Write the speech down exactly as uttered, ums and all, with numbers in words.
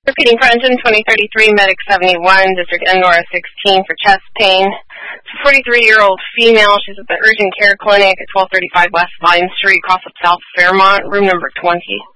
Repeating for engine twenty thirty-three, medic seventy-one, district Endora sixteen for chest pain. It's a forty-three-year-old female. She's at the urgent care clinic at twelve thirty-five West Vine Street, across of South Fairmont, room number twenty.